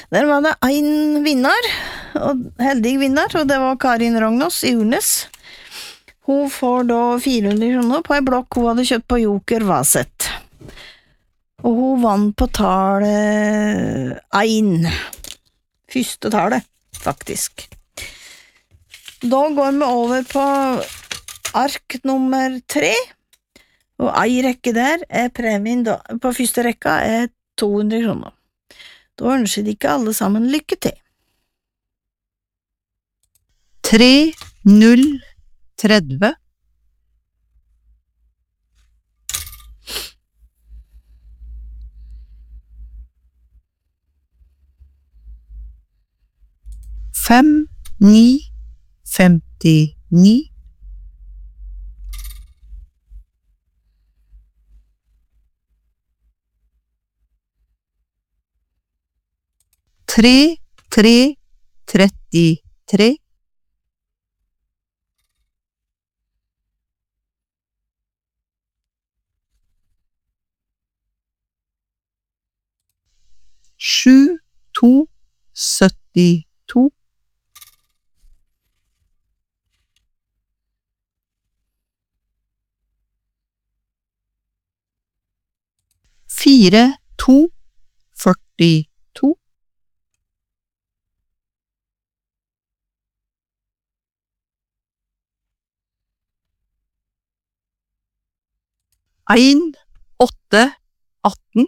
Der var det en vinner, og heldig vinner, og det var Karin Rognås i Urnes. Hun får da 400 kroner på en blokk hun hadde kjøpt på Joker Vaset. Og hun vant på tallet 1. Første tallet, faktisk. Da går vi over på ark nummer 3, og ei rekke der premien da, på første rekka 200 kroner. Da ønsker de ikke alle sammen lykke til. 3, 0, 30. 5, 9, 59. 3, 3, 33. 7, 2, 72. 4, 2, 42. 1, 8, 18.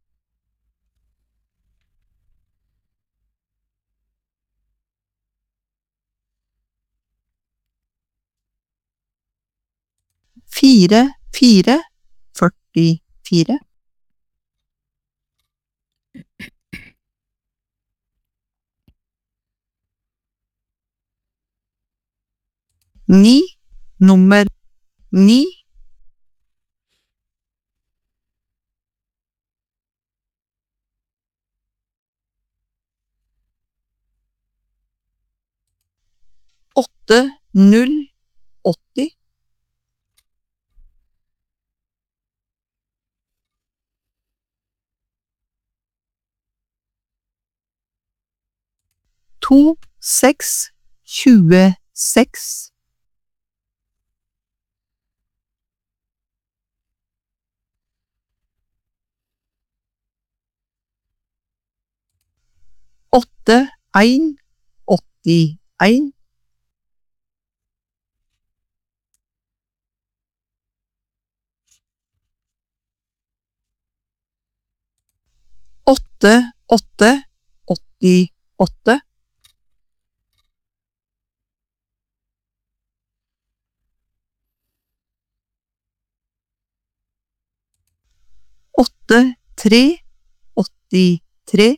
4, 4, 44. 9, nummer 9. 8, 0, 80. 2, 6, 26. 8, 1, 81. 8, 8, 88. 8, 3, 83.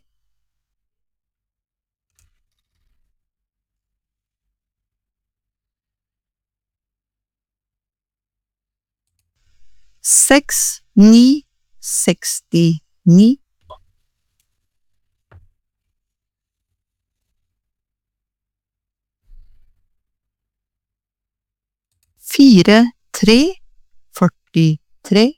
6, 9, 69. 4, 3, 43.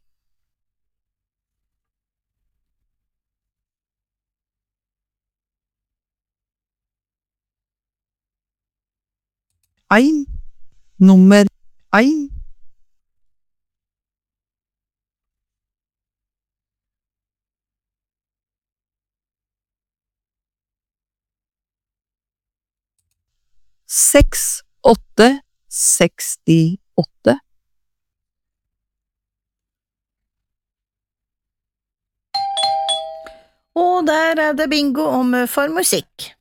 1, nummer 1. 6, 8, 68. Og der det bingo om for musikk.